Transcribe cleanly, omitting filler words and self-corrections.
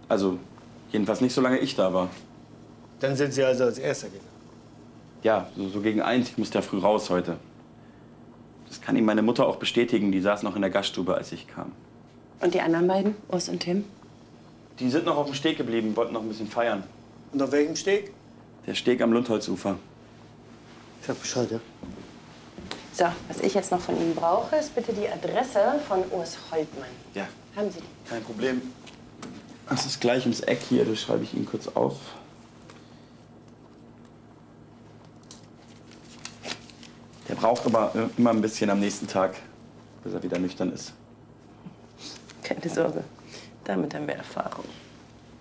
Also, jedenfalls nicht, solange ich da war. Dann sind Sie also als Erster gegangen? Ja, so gegen 1. Ich musste ja früh raus heute. Das kann Ihnen meine Mutter auch bestätigen. Die saß noch in der Gaststube, als ich kam. Und die anderen beiden, Urs und Tim? Die sind noch auf dem Steg geblieben, wollten noch ein bisschen feiern. Und auf welchem Steg? Der Steg am Lundholzufer. Ich sag Bescheid, ja? So, was ich jetzt noch von Ihnen brauche, ist bitte die Adresse von Urs Holtmann. Ja. Haben Sie die? Kein Problem. Das ist gleich ums Eck hier, das schreibe ich Ihnen kurz auf. Der braucht aber immer ein bisschen am nächsten Tag, bis er wieder nüchtern ist. Keine Sorge, damit haben wir Erfahrung.